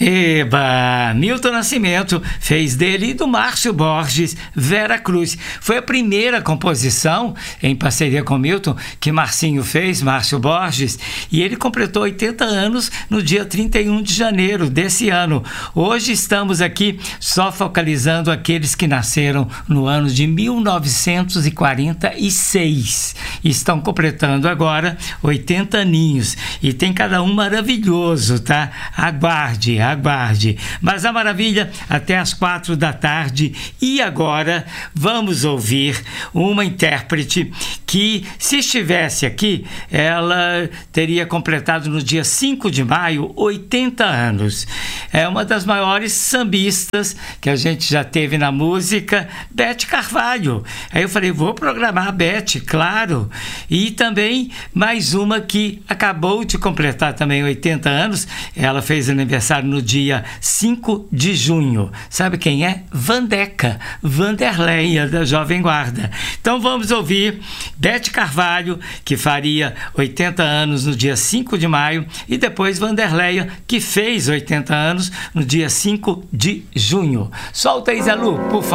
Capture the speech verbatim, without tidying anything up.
Eba! Milton Nascimento fez dele e do Márcio Borges Vera Cruz. Foi a primeira composição em parceria com Milton que Marcinho fez, Márcio Borges, e ele completou oitenta anos no dia trinta e um de janeiro desse ano. Hoje estamos aqui só focalizando aqueles que nasceram no ano de mil novecentos e quarenta e seis. Estão completando agora oitenta aninhos e tem cada um maravilhoso, tá? Aguarde, aguarde. Mas a maravilha até às quatro da tarde. E agora vamos ouvir uma intérprete que, se estivesse aqui, ela teria completado no dia cinco de maio oitenta anos. É uma das maiores sambistas que a gente já teve na música, Beth Carvalho. Aí eu falei, vou programar a Beth, claro. E também mais uma que acabou de completar também oitenta anos. Ela fez aniversário no dia cinco de junho. Sabe quem é? Vandeca, Vanderleia, da Jovem Guarda. Então vamos ouvir Beth Carvalho, que faria oitenta anos no dia cinco de maio, e depois Vanderleia, que fez oitenta anos no dia cinco de junho. Solta aí, Zé Lu, por favor.